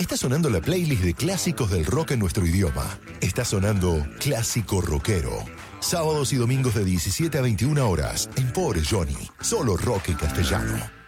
Está sonando la playlist de clásicos del rock en nuestro idioma. Está sonando Clásico Rockero. Sábados y domingos de 17 a 21 horas en Pobre Johnny. Solo rock en castellano.